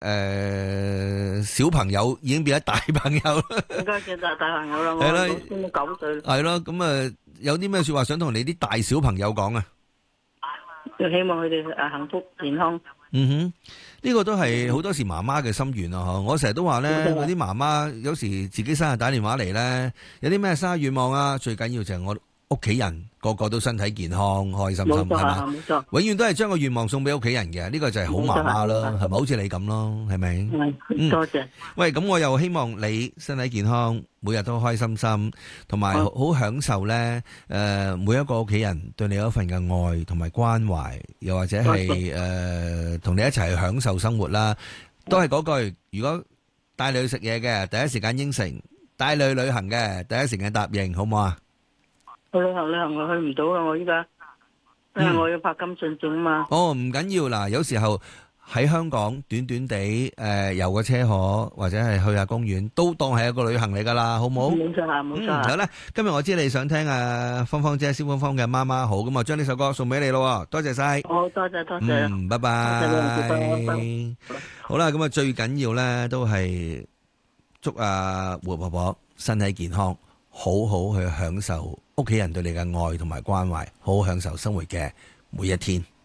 小朋友已經變咗大朋友啦。 應該叫大朋友啦，我係啦先9歲啦， 係咯，咁有啲咩說話想同你啲大小朋友講啊？ 就希望佢哋幸福健康。 嗯哼，呢個都係好多時媽媽嘅心願啊！嗬，我成日都話咧，嗰啲媽媽有時自己生日打電話嚟咧，有啲咩生日願望啊？最緊要就係我屋企人個個都身體健康、開心心，係嘛？ 冇錯， 永遠都係將個願望送俾屋企人嘅，呢個就係好媽媽咯，係咪？好似你咁咯，係咪？ 多謝。 喂，咁我又希望你身體健康，每日都開心心，同埋好享受咧。每一個屋企人對你有一份嘅愛同埋關懷，又或者係同你一齊去享受生活啦。都係嗰句，如果帶你去食嘢嘅，第一時間應承；帶你去旅行嘅，第一時間答應，好唔好啊？ 去旅行我去唔到啦，我依家因為我要拍金信證啊嘛。 哦，唔緊要嗱，有時候喺香港短短地遊個車河或者係去下公園，都當係一個旅行嚟噶啦，好唔好？ 冇錯啊，冇錯。 好啦，今日我知你想聽芳芳姐蕭芳芳嘅媽媽好，咁我將呢首歌送俾你咯，多謝晒。 好，多謝。 拜拜。 多謝。 好啦，咁最緊要咧都係祝胡婆婆身體健康，好好去享受屋企人對你嘅愛同埋關懷，好好享受生活嘅每一天。